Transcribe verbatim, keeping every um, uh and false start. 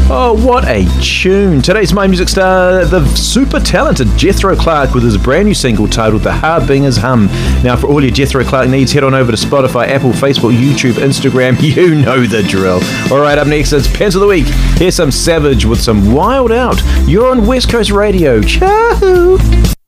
Oh, what a tune. Today's My Music Star, the super talented Jethro Clark with his brand new single titled The Hard Bingers Hum. Now, for all your Jethro Clark needs, head on over to Spotify, Apple, Facebook, YouTube, Instagram. You know the drill. All right, up next, it's Pens of the Week. Here's some Savage with some Wild Out. You're on West Coast Radio. Ciao!